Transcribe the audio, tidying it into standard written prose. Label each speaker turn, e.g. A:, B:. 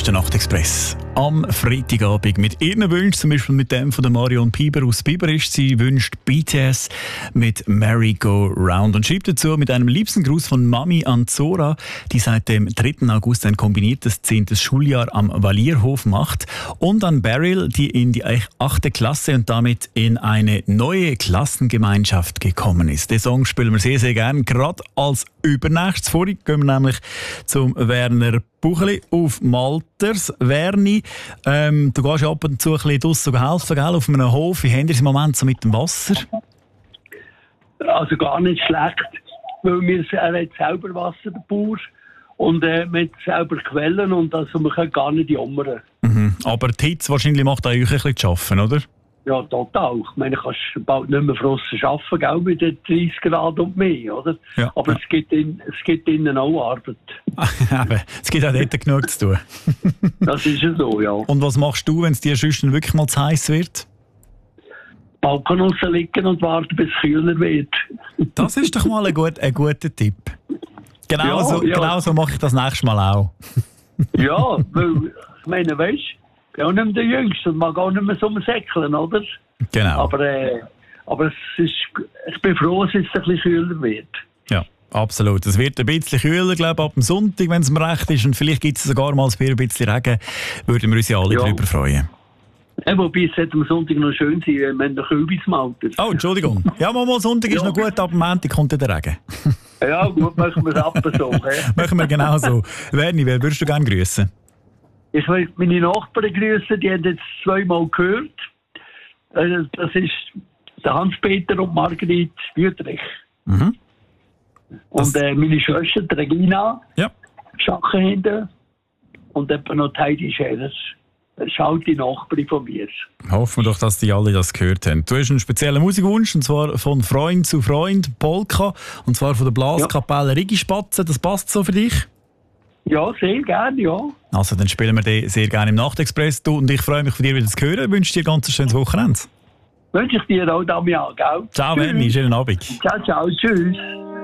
A: ist der Nachtexpress. Am Freitagabend mit ihren Wünschen, zum Beispiel mit dem von der Marion Pieper aus Biberisch. Sie wünscht BTS mit Merry Go Round und schreibt dazu mit einem liebsten Gruß von Mami an Zora, die seit dem 3. August ein kombiniertes 10. Schuljahr am Valierhof macht, und an Beryl, die in die 8. Klasse und damit in eine neue Klassengemeinschaft gekommen ist. Den Song spielen wir sehr, sehr gerne, gerade als übernächstes. Vorhin gehen wir nämlich zum Werner Buchli auf Malters. Werni, du gehst ja ab und zu ein bisschen draussen helfen, gell, auf einem Hof. Wie haben ihr es im Moment so mit dem Wasser?
B: Also gar nicht schlecht, weil er hat selber Wasser, der Bauer, und wir haben selber Quellen, und also wir können gar nicht jammern.
A: Mhm. Aber die Hitze wahrscheinlich macht euch ein bisschen zu arbeiten, oder? Ja,
B: total. Ich meine, du kannst bald nicht mehr draussen arbeiten, gell, mit den 30 Grad und mehr, oder? Ja. Aber ja. Es gibt innen auch Arbeit.
A: Eben, es gibt auch dort genug zu tun.
B: Das ist ja so, ja.
A: Und was machst du, wenn es dir sonst wirklich mal zu heiß wird?
B: Balkon rausliegen und warten, bis es kühler wird. Das
A: ist doch mal ein guter Tipp. Genau so mache ich das nächstes Mal auch.
B: Ja, weil, ich meine, weißt du, ich bin auch nicht mehr der Jüngste und mag auch nicht mehr so säckeln, oder?
A: Genau.
B: Aber ich bin froh, dass es ein bisschen kühler wird.
A: Ja, absolut. Es wird ein bisschen kühler, glaube ich, ab dem Sonntag, wenn es mir recht ist. Und vielleicht gibt es sogar mal ein bisschen Regen. Würden wir uns ja alle darüber freuen.
B: Ja, wobei es am Sonntag noch schön sein, wenn man noch Kürbismalter.
A: Oh, Entschuldigung. Ja, mal Sonntag ist noch gut, ab dem Montag kommt der Regen.
B: Ja, gut, machen wir es ab so.
A: Machen wir genau so. Werni, wer würdest du gerne grüßen?
B: Ich will meine Nachbarn grüßen, die haben jetzt 2-mal gehört. Das ist der Hans-Peter und Margrit Wüttrich. Mhm. Und meine Schwester, die Regina,
A: ja.
B: Schachenhände, und eben noch die Heidi Scherer. Das ist halt die Nachbarin von mir.
A: Hoffen wir doch, dass die alle das gehört haben. Du hast einen speziellen Musikwunsch, und zwar von Freund zu Freund, Polka, und zwar von der Blaskapelle Rigispatzen. Das passt so für dich?
B: Ja, sehr gerne, ja.
A: Also, dann spielen wir den sehr gerne im Nachtexpress. Du und ich freue mich, von dir wieder zu hören. Ich wünsche dir ein ganz schönes Wochenende.
B: Wünsche ich dir auch, Damian, gell?
A: Ciao, Werni, schönen Abend.
B: Ciao, tschüss.